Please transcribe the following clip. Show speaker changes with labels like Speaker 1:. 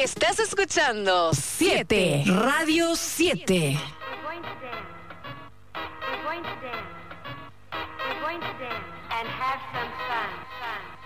Speaker 1: Estás escuchando 7 Radio 7.
Speaker 2: We're going to dance and have some fun.